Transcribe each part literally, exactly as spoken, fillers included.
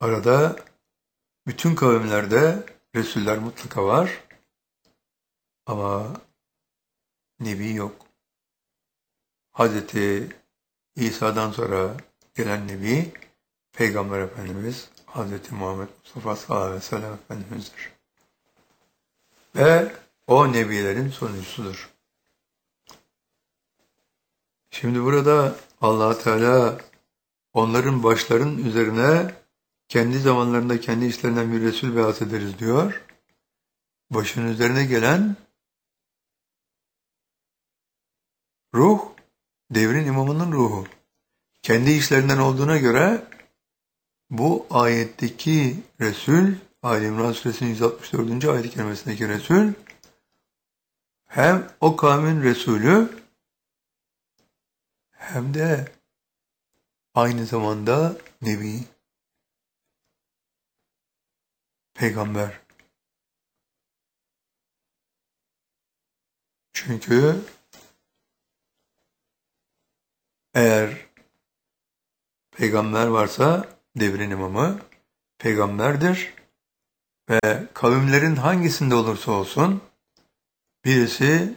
Arada bütün kavimlerde Resuller mutlaka var ama Nebi yok. Hazreti İsa'dan sonra gelen Nebi, Peygamber Efendimiz Hazreti Muhammed Mustafa sallallahu aleyhi ve sellem Efendimiz'dir. Ve o Nebilerin sonuncusudur. Şimdi burada Allah Teala onların başların üzerine kendi zamanlarında kendi işlerinden bir Resul be'at ederiz diyor. Başının üzerine gelen ruh, devrin imamının ruhu. Kendi işlerinden olduğuna göre bu ayetteki Resul, Ali İmran Suresinin yüz altmış dördüncü ayet-i kerimesindeki Resul, hem o kavmin Resulü hem de aynı zamanda Nebi, Peygamber. Çünkü eğer peygamber varsa devrin imamı peygamberdir ve kavimlerin hangisinde olursa olsun birisi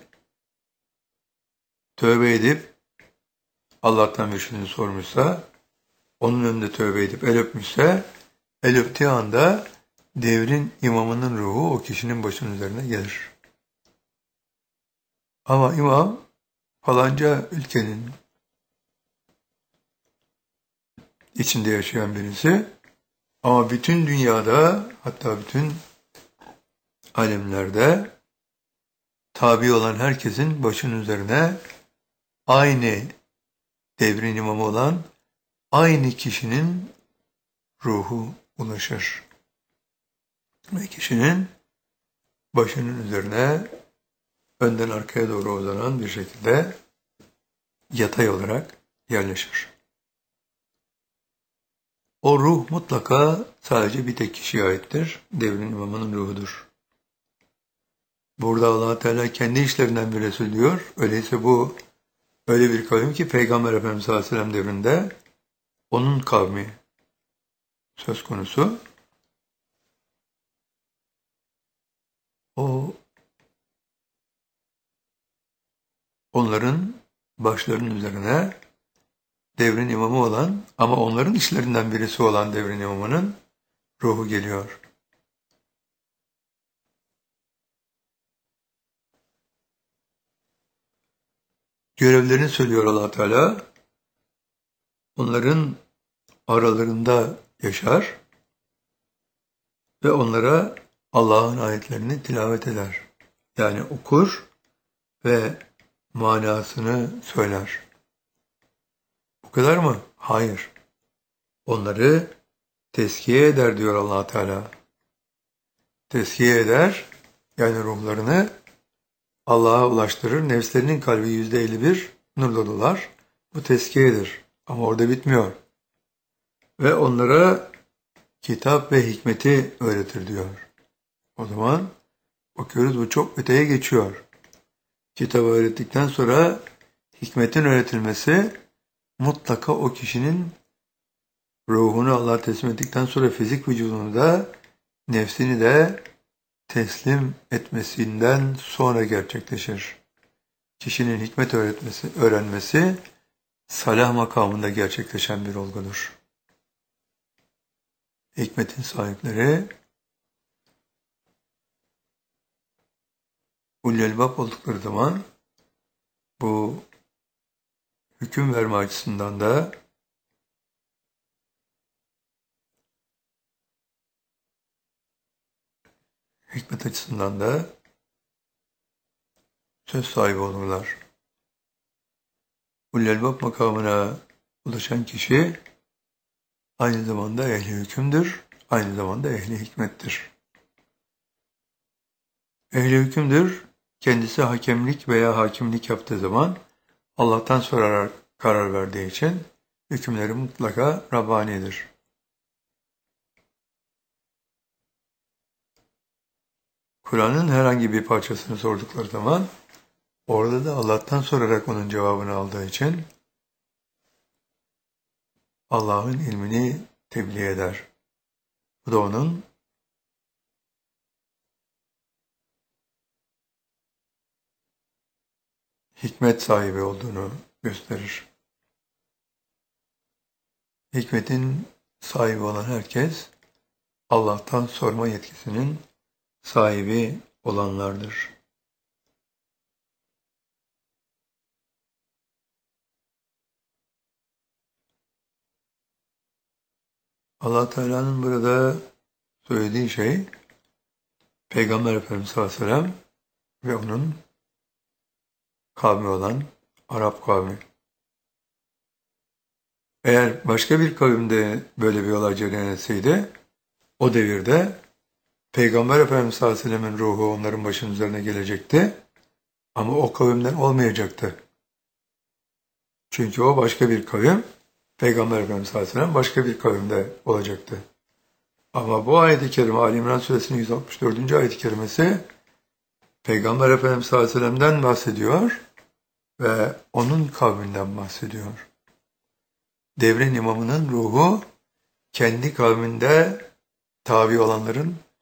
tövbe edip Allah'tan bir şeyini sormuşsa, onun önünde tövbe edip el öpmüşse, el öptüğü anda devrin imamının ruhu o kişinin başının üzerine gelir. Ama imam falanca ülkenin içinde yaşayan birisi ama bütün dünyada, hatta bütün alemlerde tabi olan herkesin başının üzerine aynı devrin imamı olan aynı kişinin ruhu ulaşır. Ve kişinin başının üzerine önden arkaya doğru uzanan bir şekilde yatay olarak yerleşir. O ruh mutlaka sadece bir tek kişiye aittir. Devrin imamının ruhudur. Burada Allah Teala kendi işlerinden bir Resul diyor. Öyleyse bu öyle bir kavim ki Peygamber Efendimiz sallallahu aleyhi ve sellem devrinde onun kavmi söz konusu. O onların başlarının üzerine devrin imamı olan ama onların işlerinden birisi olan devrin imamının ruhu geliyor. Görevlerini söylüyor Allah Teala. Onların aralarında yaşar ve onlara Allah'ın ayetlerini tilavet eder. Yani okur ve manasını söyler. Bu kadar mı? Hayır. Onları tezkiye eder diyor Allah Teala. Tezkiye eder, yani ruhlarını Allah'a ulaştırır. Nefslerinin kalbi yüzde elli bir nurla dolar. Bu tezkiyedir. Ama orada bitmiyor. Ve onlara kitap ve hikmeti öğretir diyor. O zaman bakıyoruz bu çok öteye geçiyor. Kitabı öğrettikten sonra hikmetin öğretilmesi mutlaka o kişinin ruhunu Allah'a teslim ettikten sonra fizik vücudunu da nefsini de teslim etmesinden sonra gerçekleşir. Kişinin hikmet öğretmesi, öğrenmesi salah makamında gerçekleşen bir olgudur. Hikmetin sahipleri ulul elbab oldukları zaman bu hüküm verme açısından da hikmet açısından da söz sahibi olurlar. Ulul elbab makamına ulaşan kişi aynı zamanda ehli hükümdür, aynı zamanda ehli hikmettir. Ehli hükümdür, kendisi hakemlik veya hakimlik yaptığı zaman Allah'tan sorarak karar verdiği için hükümleri mutlaka Rabbani'dir. Kur'an'ın herhangi bir parçasını sordukları zaman orada da Allah'tan sorarak onun cevabını aldığı için Allah'ın ilmini tebliğ eder. Bu da onun hikmet sahibi olduğunu gösterir. Hikmetin sahibi olan herkes Allah'tan sorma yetkisinin sahibi olanlardır. Allah Teala'nın burada söylediği şey Peygamber Efendimiz sallallahu aleyhi ve sellem ve onun kavmi olan Arap kavmi. Eğer başka bir kavimde böyle bir olay cereyan etseydi, o devirde Peygamber Efendimiz sallallahu aleyhi ve sellemin ruhu onların başının üzerine gelecekti ama o kavimden olmayacaktı. Çünkü o başka bir kavim, Peygamber Efendimiz sallallahu aleyhi ve sellem başka bir kavimde olacaktı. Ama bu ayet-i kerime, Ali İmran suresinin yüz altmış dördüncü ayet-i kerimesi Peygamber Efendimiz sallallahu aleyhi ve sellem'den bahsediyor ve onun kavminden bahsediyor. Devrin imamının ruhu kendi kavminde tabi olanların